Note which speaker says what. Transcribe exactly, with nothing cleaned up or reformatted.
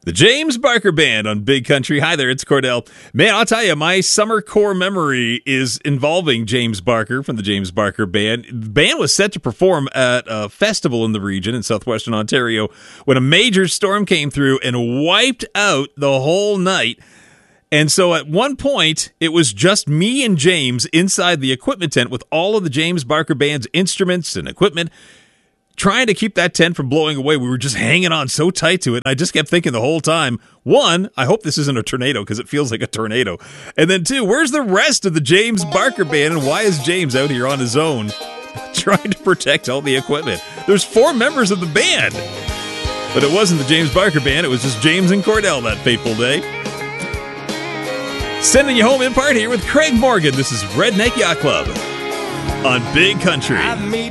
Speaker 1: The James Barker Band on Big Country. Hi there, it's Cordell. Man, I'll tell you, my summer core memory is involving James Barker from the James Barker Band. The band was set to perform at a festival in the region in southwestern Ontario when a major storm came through and wiped out the whole night. And so at one point, it was just me and James inside the equipment tent with all of the James Barker Band's instruments and equipment, trying to keep that tent from blowing away. We were just hanging on so tight to it. I just kept thinking the whole time, one, I hope this isn't a tornado because it feels like a tornado. And then two, where's the rest of the James Barker Band and why is James out here on his own trying to protect all the equipment? There's four members of the band, but it wasn't the James Barker Band. It was just James and Cordell that fateful day. Sending you home in part here with Craig Morgan. This is Redneck Yacht Club on Big Country.